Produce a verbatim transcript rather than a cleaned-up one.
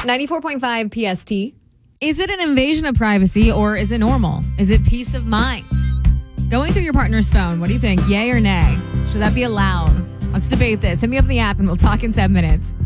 ninety-four point five P S T. Is it an invasion of privacy or is it normal? Is it peace of mind? Going through your partner's phone, what do you think? Yay or nay? Should that be allowed? Let's debate this. Hit me up in the app and we'll talk in ten minutes.